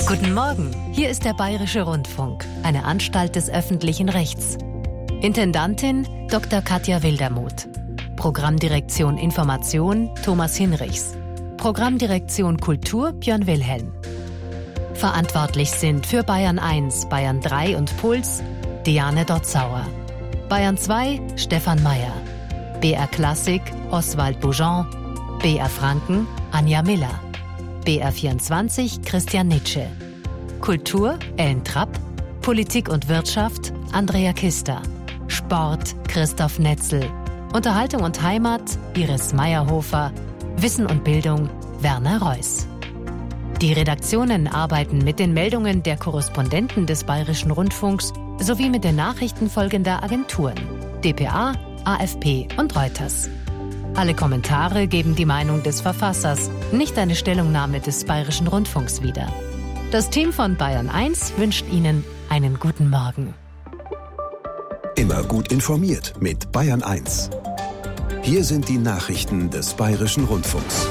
Guten Morgen, hier ist der Bayerische Rundfunk, eine Anstalt des öffentlichen Rechts. Intendantin Dr. Katja Wildermuth. Programmdirektion Information Thomas Hinrichs. Programmdirektion Kultur Björn Wilhelm. Verantwortlich sind für Bayern 1, Bayern 3 und Puls Diane Dotzauer. Bayern 2 Stefan Mayer. BR Klassik Oswald Boujon. BR Franken Anja Miller. BR24 Christian Nitsche. Kultur Ellen Trapp. Politik und Wirtschaft Andrea Kister. Sport Christoph Netzel. Unterhaltung und Heimat Iris Meyerhofer. Wissen und Bildung Werner Reuss. Die Redaktionen arbeiten mit den Meldungen der Korrespondenten des Bayerischen Rundfunks sowie mit den Nachrichten folgender Agenturen: dpa, AFP und Reuters. Alle Kommentare geben die Meinung des Verfassers, nicht eine Stellungnahme des Bayerischen Rundfunks wieder. Das Team von Bayern 1 wünscht Ihnen einen guten Morgen. Immer gut informiert mit Bayern 1. Hier sind die Nachrichten des Bayerischen Rundfunks.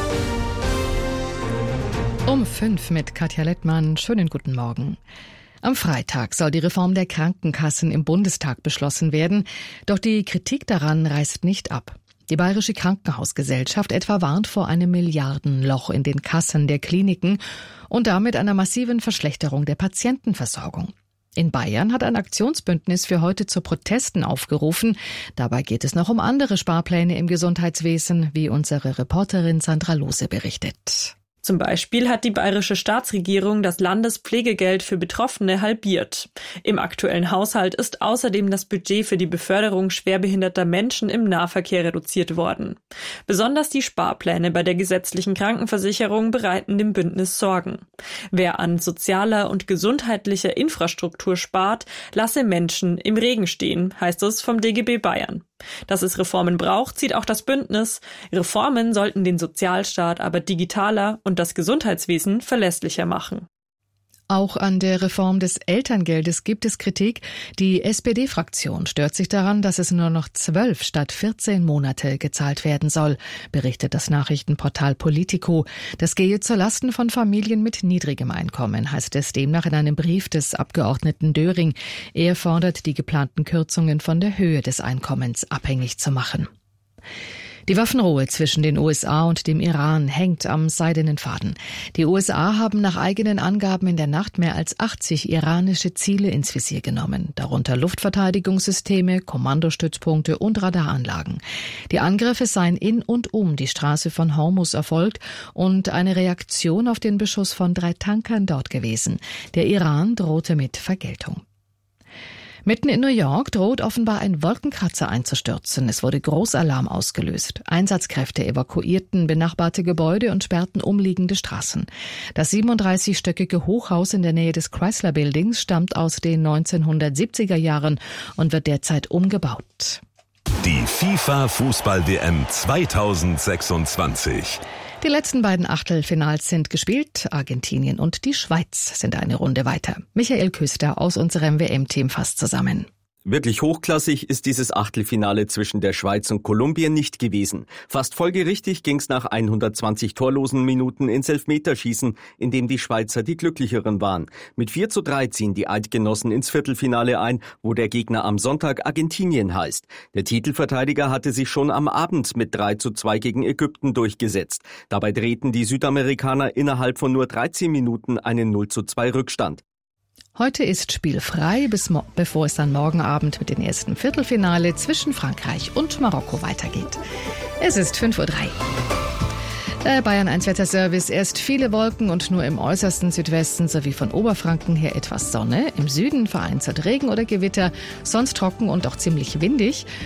Um 5 mit Katja Lettmann. Schönen guten Morgen. Am Freitag soll die Reform der Krankenkassen im Bundestag beschlossen werden. Doch die Kritik daran reißt nicht ab. Die Bayerische Krankenhausgesellschaft etwa warnt vor einem Milliardenloch in den Kassen der Kliniken und damit einer massiven Verschlechterung der Patientenversorgung. In Bayern hat ein Aktionsbündnis für heute zu Protesten aufgerufen. Dabei geht es noch um andere Sparpläne im Gesundheitswesen, wie unsere Reporterin Sandra Lose berichtet. Zum Beispiel hat die bayerische Staatsregierung das Landespflegegeld für Betroffene halbiert. Im aktuellen Haushalt ist außerdem das Budget für die Beförderung schwerbehinderter Menschen im Nahverkehr reduziert worden. Besonders die Sparpläne bei der gesetzlichen Krankenversicherung bereiten dem Bündnis Sorgen. Wer an sozialer und gesundheitlicher Infrastruktur spart, lasse Menschen im Regen stehen, heißt es vom DGB Bayern. Dass es Reformen braucht, sieht auch das Bündnis. Reformen sollten den Sozialstaat aber digitaler und das Gesundheitswesen verlässlicher machen. Auch an der Reform des Elterngeldes gibt es Kritik. Die SPD-Fraktion stört sich daran, dass es nur noch 12 statt 14 Monate gezahlt werden soll, berichtet das Nachrichtenportal Politico. Das gehe zulasten von Familien mit niedrigem Einkommen, heißt es demnach in einem Brief des Abgeordneten Döring. Er fordert, die geplanten Kürzungen von der Höhe des Einkommens abhängig zu machen. Die Waffenruhe zwischen den USA und dem Iran hängt am seidenen Faden. Die USA haben nach eigenen Angaben in der Nacht mehr als 80 iranische Ziele ins Visier genommen, darunter Luftverteidigungssysteme, Kommandostützpunkte und Radaranlagen. Die Angriffe seien in und um die Straße von Hormuz erfolgt und eine Reaktion auf den Beschuss von 3 Tankern dort gewesen. Der Iran drohte mit Vergeltung. Mitten in New York droht offenbar ein Wolkenkratzer einzustürzen. Es wurde Großalarm ausgelöst. Einsatzkräfte evakuierten benachbarte Gebäude und sperrten umliegende Straßen. Das 37-stöckige Hochhaus in der Nähe des Chrysler Buildings stammt aus den 1970er Jahren und wird derzeit umgebaut. Die FIFA-Fußball-WM 2026. Die letzten beiden Achtelfinals sind gespielt. Argentinien und die Schweiz sind eine Runde weiter. Michael Küster aus unserem WM-Team fasst zusammen. Wirklich hochklassig ist dieses Achtelfinale zwischen der Schweiz und Kolumbien nicht gewesen. Fast folgerichtig ging's nach 120 torlosen Minuten ins Elfmeterschießen, in dem die Schweizer die Glücklicheren waren. Mit 4:3 ziehen die Eidgenossen ins Viertelfinale ein, wo der Gegner am Sonntag Argentinien heißt. Der Titelverteidiger hatte sich schon am Abend mit 3:2 gegen Ägypten durchgesetzt. Dabei drehten die Südamerikaner innerhalb von nur 13 Minuten einen 0:2 Rückstand. Heute ist spielfrei, bevor es dann morgen Abend mit dem ersten Viertelfinale zwischen Frankreich und Marokko weitergeht. Es ist 5:03 Uhr. Der Bayern 1 Wetterservice: erst viele Wolken und nur im äußersten Südwesten sowie von Oberfranken her etwas Sonne. Im Süden vereinzelt Regen oder Gewitter, sonst trocken und auch ziemlich windig.